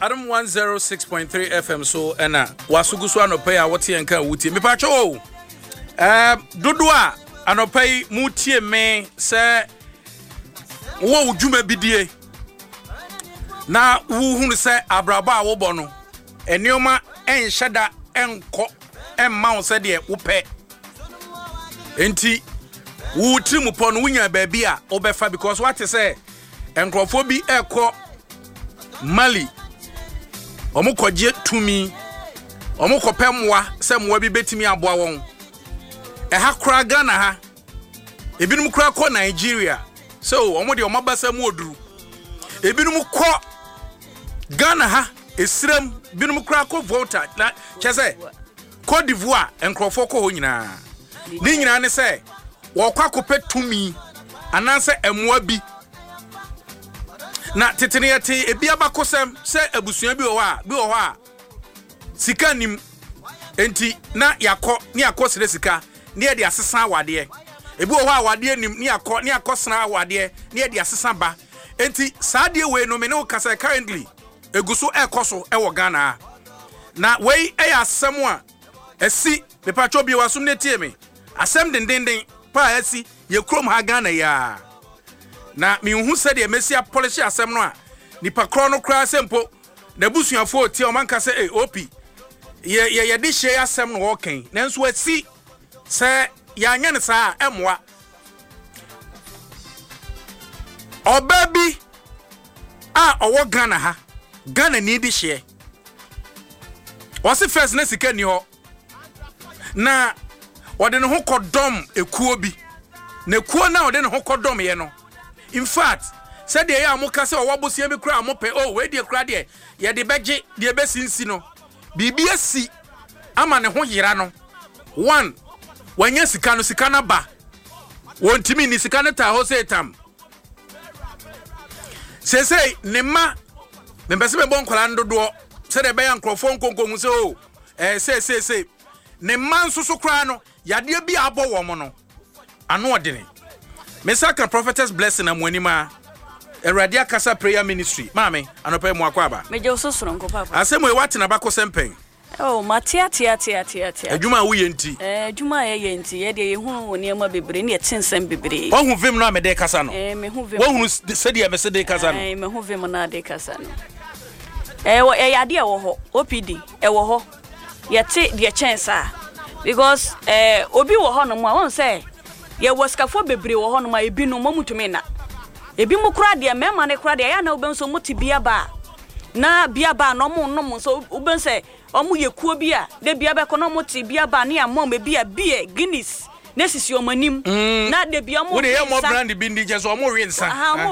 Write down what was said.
Adam 106.3 FM so ena wasugu so anopai a wote enka wutie me pacho dodo a anopai mutie me se wo udwuma bidie na wo hunu se abraba a wo bo no enioma enhyeda enko emma wo se de wo pe enti wo trimu pon wunya baabi a obefa because what say enkrofo bi ekọ Mali omukọje tumi omukọpemwa se mwa bi betimi aboa won ha kura Ghana ha ebinum kura kọ Nigeria so omode omabasa mu oduru ebinum kọ Ghana ha esrem binum kura kọ Volta chese Côte d'Ivoire enkrofo kọ ho nyina ni nyina ne se wo kwa kopɛ tumi ananse emwa bi na teteneyete ebi abakosem se abusua bi wo a sika nim enti na yakɔ sire sika ne ye de asesa awade ebi wo ho awade nim ne yakɔ sena awade ne ye de asesa ba enti saade we no me ne kasa currently eguso ekoso ewo Ghana na we eya asem a esi me pacho bi wasum ne tie me asem dendenden pa esi ye krom ha Ghana ya na mi hu se de mesia policy asem no a nipa kro no kra sempo na busuafo tie o manka se opi ye de hye asem no woken nanso asi se ya anya ne saa emwa obabi a owo Ghana ha Ghana ni de hye wose first na sika ni ho na wode ne ho kodom ekuo bi na ekuo na wode ne ho kodom ye no in fact said the amuka se owabosia bi kura amope we de kura de ye de beje de besinsi no bibia si ama ne ho yira no one wanya sika na ba wontimi ni sika na ta ho se tam sese ne ma me bese be bon kwala ndodo se de be ya nkrofo nkonkongu se o se ne man susu kura no yade bi abo wo mo no ano odene mesaka prophetess blessing amwanima Eradi Akasa prayer ministry mame anopa mu akwaba meje ososoro nko papa asemo e wate na bako sempen oh matia adwuma wo yenti adwuma ye yenti ye de ye hu oniema bebre ne yetsensem bebre wo hu vim no amede kasa no me hu vim wo hu sede amesede kasa no me hu vim na de kasa no yade e wo ho OPD e wo ho yete de chensa because obi wo ho no mu a won say ye woskafo bebre wo ho no ma ebi no mamutumi na ebi mu kura de mema ne kura de ya na obenso muti bia ba na bia ba no mo no so obense omu yekuo bi a de bia be ko no muti bia ba ne amom be bia Guinness ne sisi omanim na de bia mo wo de ye mo brand bi ndi je so mo wensa